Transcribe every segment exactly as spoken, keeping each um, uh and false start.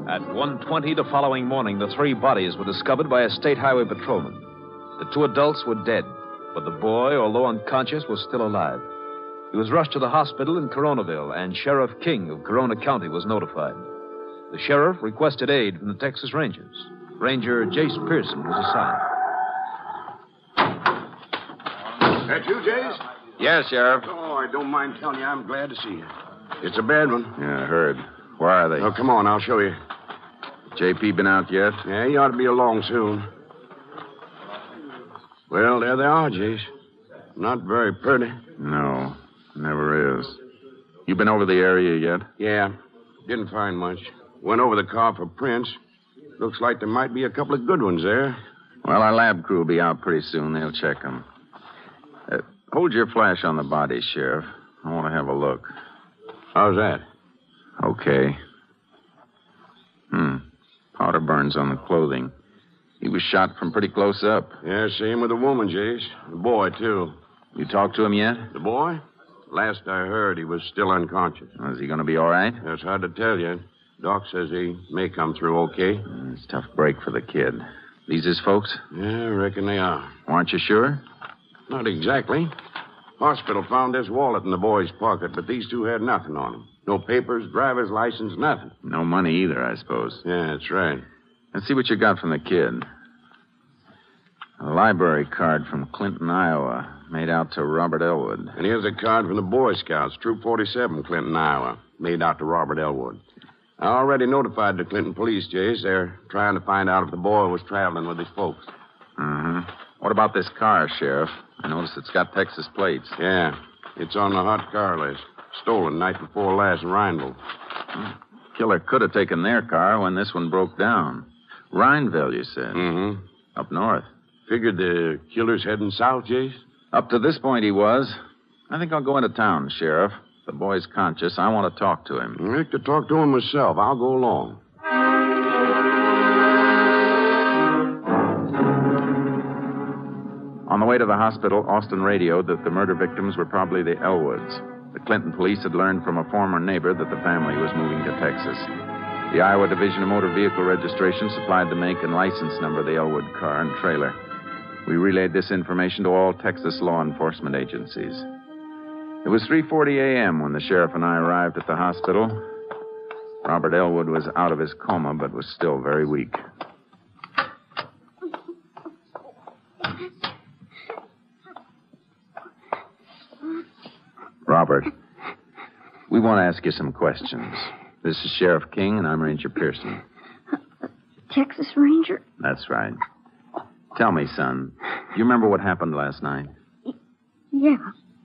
At one twenty the following morning, the three bodies were discovered by a state highway patrolman. The two adults were dead, but the boy, although unconscious, was still alive. He was rushed to the hospital in Coronaville, and Sheriff King of Corona County was notified. The sheriff requested aid from the Texas Rangers. Ranger Jace Pearson was assigned. That you, Jace? Yes, Sheriff. Oh, I don't mind telling you, I'm glad to see you. It's a bad one. Yeah, I heard. Where are they? Oh, come on, I'll show you. J P been out yet? Yeah, he ought to be along soon. Well, there they are, Jace. Not very pretty. No, never is. You been over the area yet? Yeah, didn't find much. Went over the car for prints. Looks like there might be a couple of good ones there. Well, our lab crew will be out pretty soon. They'll check them. Uh, hold your flash on the body, Sheriff. I want to have a look. How's that? Okay. Hmm. Powder burns on the clothing. He was shot from pretty close up. Yeah, same with the woman, Jace. The boy, too. You talked to him yet? The boy? Last I heard, he was still unconscious. Is he going to be all right? That's hard to tell yet. Doc says he may come through okay. Mm, it's a tough break for the kid. These his folks? Yeah, I reckon they are. Aren't you sure? Not exactly. Hospital found this wallet in the boy's pocket, but these two had nothing on them. No papers, driver's license, nothing. No money either, I suppose. Yeah, that's right. Let's see what you got from the kid. A library card from Clinton, Iowa, made out to Robert Elwood. And here's a card from the Boy Scouts, Troop forty-seven, Clinton, Iowa, made out to Robert Elwood. I already notified the Clinton police, Jace. They're trying to find out if the boy was traveling with his folks. Uh-huh. What about this car, Sheriff? I noticed it's got Texas plates. Yeah, it's on the hot car list. Stolen night before last in Rhineville. Hmm. Killer could have taken their car when this one broke down. Rhineville, you said? Mm-hmm. Up north. Figured the killer's heading south, Jace? Up to this point, he was. I think I'll go into town, Sheriff. The boy's conscious. I want to talk to him. I'd like to talk to him myself. I'll go along. On the way to the hospital, Austin radioed that the murder victims were probably the Elwoods. The Clinton police had learned from a former neighbor that the family was moving to Texas. The Iowa Division of Motor Vehicle Registration supplied the make and license number of the Elwood car and trailer. We relayed this information to all Texas law enforcement agencies. It was three forty a.m. when the sheriff and I arrived at the hospital. Robert Elwood was out of his coma, but was still very weak. Robert, we want to ask you some questions. This is Sheriff King, and I'm Ranger Pearson. Texas Ranger? That's right. Tell me, son, do you remember what happened last night? Yeah.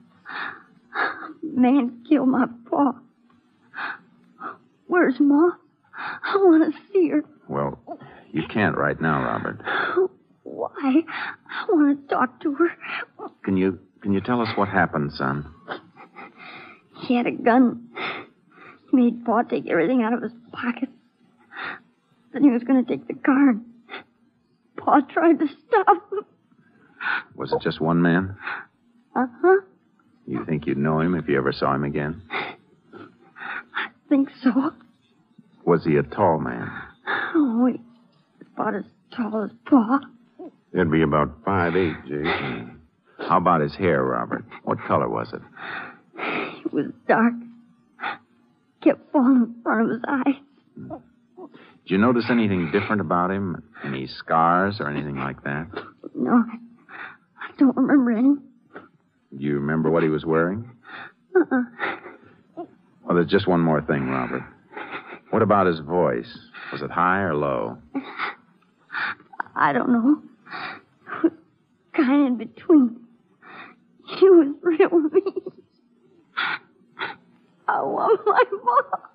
Man killed my pa. Where's Ma? I want to see her. Well, you can't right now, Robert. Why? I want to talk to her. Can you can you tell us what happened, son? He had a gun. He made Pa take everything out of his pockets. Then he was going to take the car. And Pa tried to stop him. Was it just one man? Uh-huh. You think you'd know him if you ever saw him again? I think so. Was he a tall man? Oh, he's about as tall as Pa. That'd be about five eight, Jace. How about his hair, Robert? What color was it? It was dark. Kept falling in front of his eyes. Did you notice anything different about him? Any scars or anything like that? No, I, I don't remember any. Do you remember what he was wearing? Uh-uh. Well, there's just one more thing, Robert. What about his voice? Was it high or low? I don't know. It was kind of in between. He was real mean. I want my mom.